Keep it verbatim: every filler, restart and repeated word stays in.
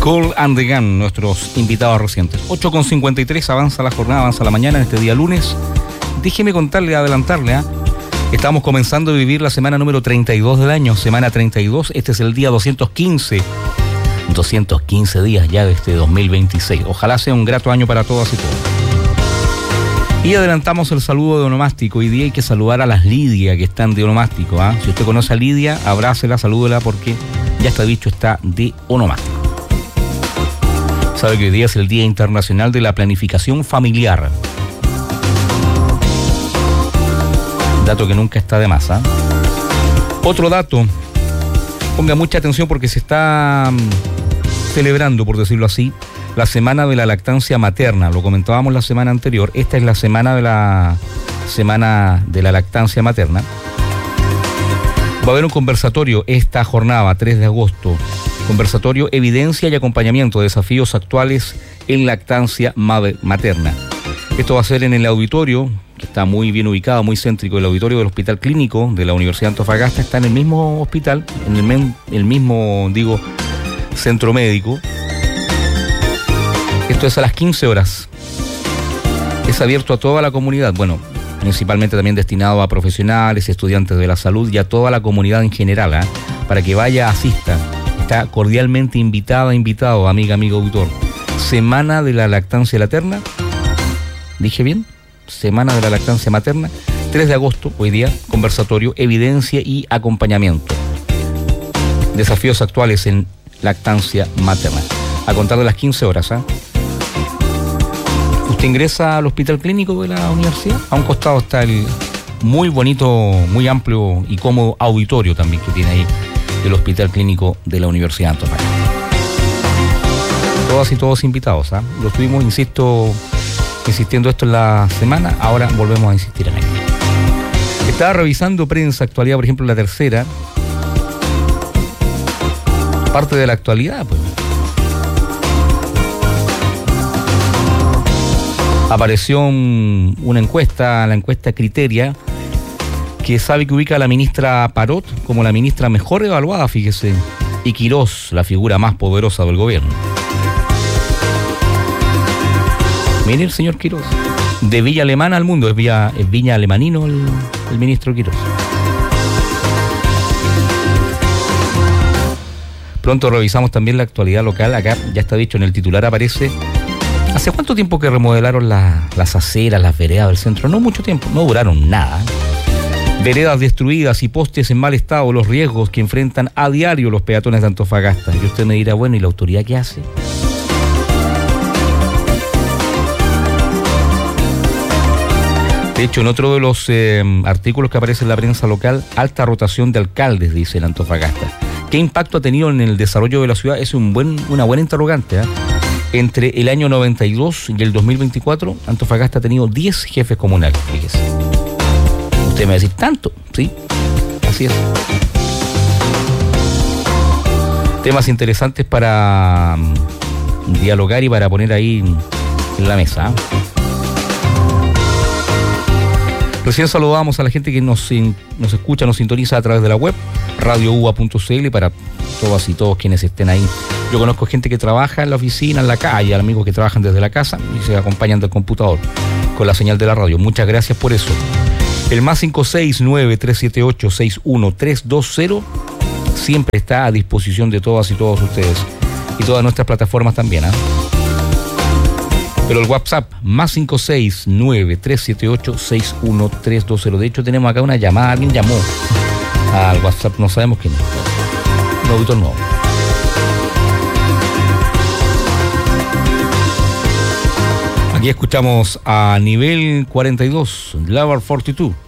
Cool and the Gun, nuestros invitados recientes. ocho con cincuenta y tres, avanza la jornada, avanza la mañana en este día lunes. Déjeme contarle, adelantarle, ¿eh? Estamos comenzando a vivir la semana número treinta y dos del año, semana treinta y dos, este es el día doscientos quince. doscientos quince días ya de este dos mil veintiséis. Ojalá sea un grato año para todas y todos. Y adelantamos el saludo de onomástico. Hoy día hay que saludar a las Lidia que están de onomástico, ¿eh? Si usted conoce a Lidia, abrácela, salúdela porque ya está dicho, está de onomástico. Sabe que hoy día es el Día Internacional de la Planificación Familiar. Dato que nunca está de más, ¿eh? Otro dato, ponga mucha atención porque se está celebrando, por decirlo así, la semana de la lactancia materna. Lo comentábamos la semana anterior. Esta es la semana de la semana de la lactancia materna. Va a haber un conversatorio esta jornada, tres de agosto. Conversatorio, evidencia y acompañamiento de desafíos actuales en lactancia materna. Esto va a ser en el auditorio, que está muy bien ubicado, muy céntrico, el auditorio del Hospital Clínico de la Universidad de Antofagasta. Está en el mismo hospital, en el, men, el mismo, digo, centro médico. Esto es a las quince horas. Es abierto a toda la comunidad, bueno, principalmente también destinado a profesionales, estudiantes de la salud y a toda la comunidad en general, ¿eh? Para que vaya, asista. Está cordialmente invitada, invitado, amiga, amigo auditor. Semana de la lactancia materna. ¿Dije bien? Semana de la lactancia materna. tres de agosto, hoy día, conversatorio, evidencia y acompañamiento. Desafíos actuales en lactancia materna. A contar de las quince horas, ¿eh? Usted ingresa al Hospital Clínico de la Universidad. A un costado está el muy bonito, muy amplio y cómodo auditorio también que tiene ahí del Hospital Clínico de la Universidad de Antofagasta. Todas y todos invitados, ¿eh? Lo estuvimos, insisto, insistiendo esto en la semana, ahora volvemos a insistir en ello. Estaba revisando prensa, actualidad, por ejemplo, La Tercera. Parte de la actualidad, pues. Apareció un, una encuesta, la encuesta Criteria, que sabe que ubica a la ministra Parot como la ministra mejor evaluada, fíjese, y Quirós, la figura más poderosa del gobierno. Mire el señor Quirós, de Villa Alemana al mundo, es, vía, es Viña Alemanino el, el ministro Quirós. Pronto revisamos también la actualidad local, acá ya está dicho en el titular, aparece... ¿Hace cuánto tiempo que remodelaron la, las aceras, las veredas del centro? No mucho tiempo, no duraron nada. Veredas destruidas y postes en mal estado, los riesgos que enfrentan a diario los peatones de Antofagasta. Y usted me dirá, bueno, ¿y la autoridad qué hace? De hecho, en otro de los eh, artículos que aparece en la prensa local, alta rotación de alcaldes, dice en Antofagasta. ¿Qué impacto ha tenido en el desarrollo de la ciudad? Es un buen, una buena interrogante, ¿eh? Entre el año noventa y dos y el dos mil veinticuatro, Antofagasta ha tenido diez jefes comunales, fíjese. Usted me va a decir, ¿tanto? Sí, así es. Temas interesantes para um, dialogar y para poner ahí en la mesa, ¿eh? Recién saludamos a la gente que nos, nos escucha, nos sintoniza a través de la web, radio u a punto c l, para todas y todos quienes estén ahí. Yo conozco gente que trabaja en la oficina, en la calle, amigos que trabajan desde la casa y se acompañan del computador con la señal de la radio. Muchas gracias por eso. El más cinco seis nueve tres siete ocho seis uno tres dos cero siempre está a disposición de todas y todos ustedes y todas nuestras plataformas también, ¿eh? Pero el WhatsApp, más cinco seis nueve tres siete ocho seis uno tres dos cero. De hecho, tenemos acá una llamada, alguien llamó al WhatsApp, no sabemos quién es. Un auditor nuevo. Aquí escuchamos a Nivel cuarenta y dos, Lover cuarenta y dos.